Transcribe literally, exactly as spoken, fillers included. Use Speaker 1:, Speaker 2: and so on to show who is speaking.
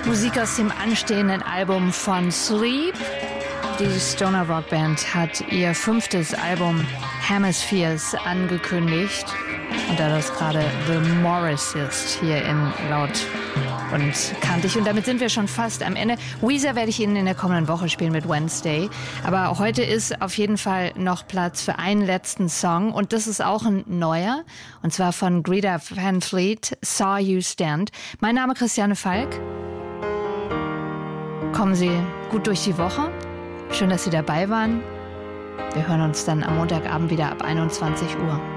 Speaker 1: Musik aus dem anstehenden Album von Sleep. Die Stoner Rock Band hat ihr fünftes Album Hemispheres angekündigt. Und da das gerade The Morris ist, hier in Laut und Kantig. Und damit sind wir schon fast am Ende. Weezer werde ich Ihnen in der kommenden Woche spielen mit Wednesday. Aber heute ist auf jeden Fall noch Platz für einen letzten Song. Und das ist auch ein neuer. Und zwar von Greta Van Fleet, Saw You Stand. Mein Name ist Christiane Falk. Kommen Sie gut durch die Woche. Schön, dass Sie dabei waren. Wir hören uns dann am Montagabend wieder ab einundzwanzig Uhr.